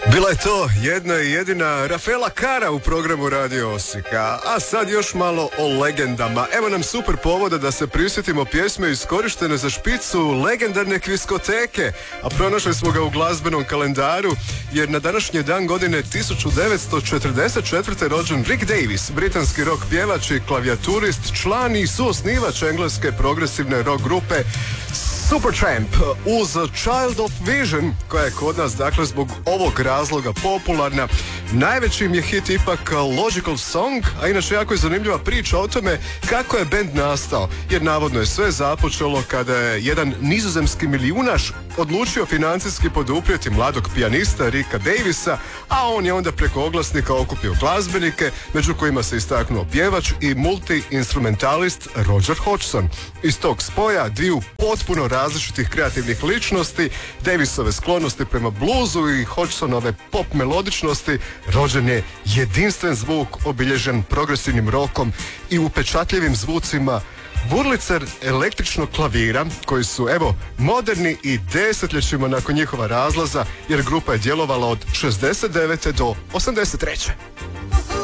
Bila je to jedna i jedina Rafaela Cara u programu Radio Osijeka, a sad još malo o legendama. Evo nam super povoda da se prisjetimo pjesme iskorištene za špicu legendarne kviskoteke, a pronašli smo ga u glazbenom kalendaru, jer na današnji dan godine 1944. rođen Rick Davis, britanski rock pjevač i klavijaturist, član i suosnivač engleske progresivne rock grupe Supertramp uz Child of Vision, koja je kod nas dakle zbog ovog razloga popularna. Najveći im je hit ipak Logical Song, a inače jako je zanimljiva priča o tome kako je bend nastao, jer navodno je sve započelo kada je jedan nizozemski milijunaš odlučio financijski poduprijeti mladog pijanista Ricka Davisa, a on je onda preko oglasnika okupio glazbenike, među kojima se istaknuo pjevač i multi-instrumentalist Roger Hodgson. Iz tog spoja dviju potpuno različitih kreativnih ličnosti, Davisove sklonosti prema bluzu i Hodgsonove pop melodičnosti, rođen je jedinstven zvuk obilježen progresivnim rokom i upečatljivim zvucima Wurlitzer električnog klavira, koji su, evo, moderni i desetljećima nakon njihova razlaza, jer grupa je djelovala od 69. do 83.